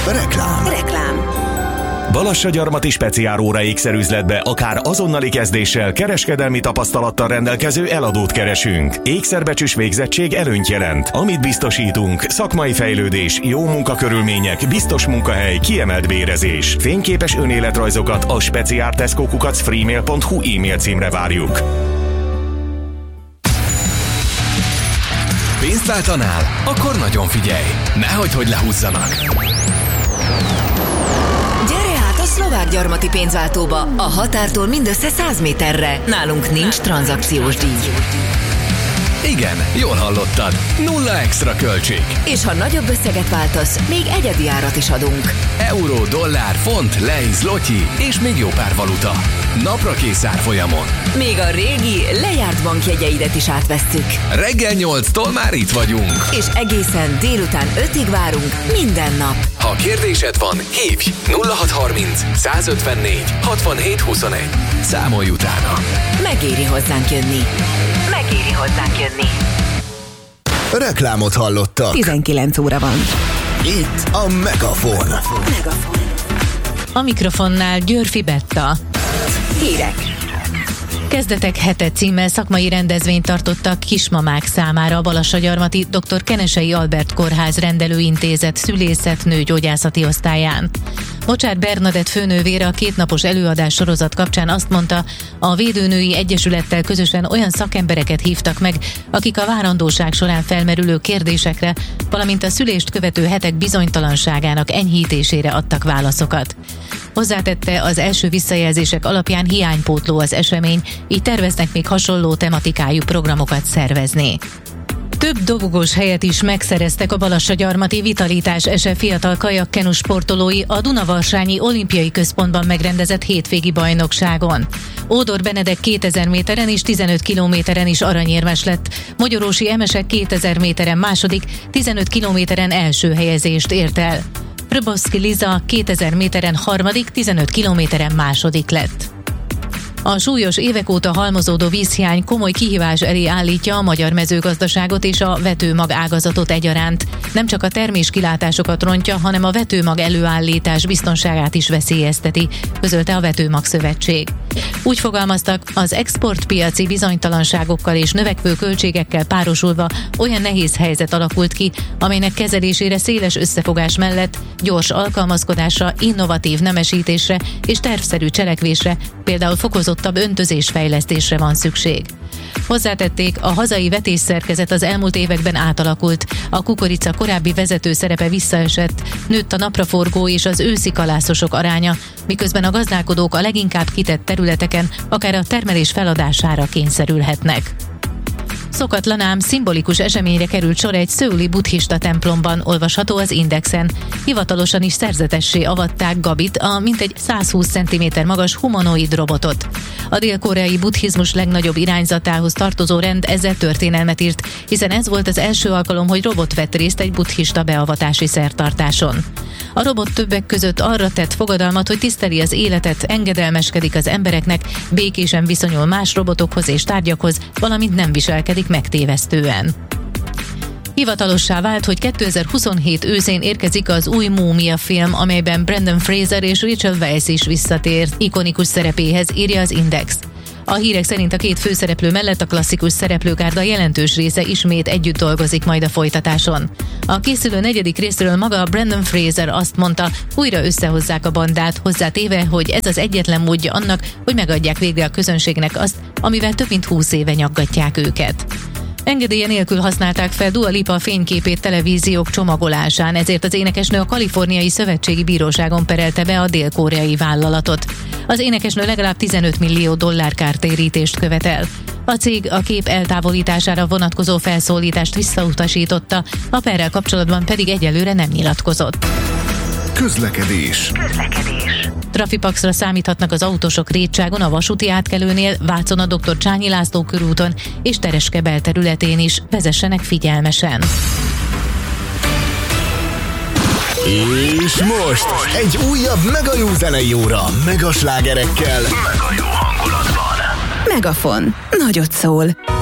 Reklám. Balassagyarmati speciálóra ékszerüzletbe akár azonnali kezdéssel, kereskedelmi tapasztalattal rendelkező eladót keresünk. Ékszerbecsüs végzettség előnyt jelent. Amit biztosítunk, szakmai fejlődés, jó munkakörülmények, biztos munkahely, kiemelt bérezés. Fényképes önéletrajzokat a specialtesco@freemail.hu e-mail címre várjuk. Pénzt váltanál? Akkor nagyon figyelj! Nehogy lehúzzanak! Gyere át a Szlovák Gyarmati pénzváltóba, a határtól mindössze 100 méterre. Nálunk nincs tranzakciós díj. Igen, jól hallottad. Nulla extra költség. És ha nagyobb összeget váltasz, még egyedi árat is adunk. Euró, dollár, font, lei, zloty és még jó pár valuta. Napra kész árfolyamon. Még a régi, lejárt bankjegyeidet is átvesszük. Reggel 8-tól már itt vagyunk. És egészen délután 5-ig várunk minden nap. Ha kérdésed van, hívj 0630 154 67 21. Számolj utána. Megéri hozzánk jönni. Reklámot hallottak. 19 óra van. Itt a Megafon. A mikrofonnál Györfi Betta. Hírek. Kezdetek hete címmel szakmai rendezvényt tartottak kismamák számára a Balassagyarmati Dr. Kenesei Albert Kórház Rendelőintézet szülészet-nőgyógyászati osztályán. Bocsát Bernadett főnővére a 2 napos előadás sorozat kapcsán azt mondta, a Védőnői Egyesülettel közösen olyan szakembereket hívtak meg, akik a várandóság során felmerülő kérdésekre, valamint a szülést követő hetek bizonytalanságának enyhítésére adtak válaszokat. Hozzátette, az első visszajelzések alapján hiánypótló az esemény, így terveznek még hasonló tematikájú programokat szervezni. Több dobogós helyet is megszereztek a Balassagyarmati Vitalitás SE fiatal kajakkenu sportolói a Dunavarsanyi Olimpiai Központban megrendezett hétvégi bajnokságon. Ódor Benedek 2000 méteren és 15 kilométeren is aranyérmes lett. Magyarósi Emesek 2000 méteren második, 15 kilométeren első helyezést ért el. Röboszki Liza 2000 méteren harmadik, 15 kilométeren második lett. A súlyos évek óta halmozódó vízhiány komoly kihívás elé állítja a magyar mezőgazdaságot és a vetőmag ágazatot egyaránt. Nem csak a terméskilátásokat rontja, hanem a vetőmag előállítás biztonságát is veszélyezteti, közölte a Vetőmag Szövetség. Úgy fogalmaztak, az exportpiaci bizonytalanságokkal és növekvő költségekkel párosulva olyan nehéz helyzet alakult ki, amelynek kezelésére széles összefogás mellett gyors alkalmazkodásra, innovatív nemesítésre és tervszerű cselekvésre, például fokozottabb öntözésfejlesztésre van szükség. Hozzátették, a hazai vetésszerkezet az elmúlt években átalakult, a kukorica korábbi vezető szerepe visszaesett, nőtt a napraforgó és az őszi kalászosok aránya, miközben a gazdálkodók a leginkább kitett területeken akár a termelés feladására kényszerülhetnek. Szokatlan ám szimbolikus eseményre került sor egy szöuli buddhista templomban, olvasható az Indexen. Hivatalosan is szerzetessé avatták Gabit, a mintegy 120 cm magas humanoid robotot. A dél-koreai buddhizmus legnagyobb irányzatához tartozó rend ezzel történelmet írt, hiszen ez volt az első alkalom, hogy robot vett részt egy buddhista beavatási szertartáson. A robot többek között arra tett fogadalmat, hogy tiszteli az életet, engedelmeskedik az embereknek, békésen viszonyul más robotokhoz és tárgyakhoz, valamint nem viselkedik megtévesztően. Hivatalossá vált, hogy 2027 őszén érkezik az új Múmia film, amelyben Brendan Fraser és Rachel Weisz is visszatér ikonikus szerepéhez, írja az Index. A hírek szerint a 2 főszereplő mellett a klasszikus szereplőgárda jelentős része ismét együtt dolgozik majd a folytatáson. A készülő 4. részről maga Brendan Fraser azt mondta, újra összehozzák a bandát, hozzátéve, hogy ez az egyetlen módja annak, hogy megadják végre a közönségnek azt, amivel több mint 20 éve nyaggatják őket. Engedélye nélkül használták fel Dua Lipa fényképét televíziók csomagolásán, ezért az énekesnő a Kaliforniai Szövetségi Bíróságon perelte be a dél-koreai vállalatot. Az énekesnő legalább $15 millió kártérítést követel. A cég a kép eltávolítására vonatkozó felszólítást visszautasította, a perrel kapcsolatban pedig egyelőre nem nyilatkozott. Közlekedés. Trafipaxra számíthatnak az autósok Rétságon, a vasúti átkelőnél, Vácon a Dr. Csányi László körúton és Tereske belterületén is. Vezessenek figyelmesen. És most egy újabb mega jó zenei óra, mega slágerekkel, mega jó hangulatban. Megafon. Nagyot szól.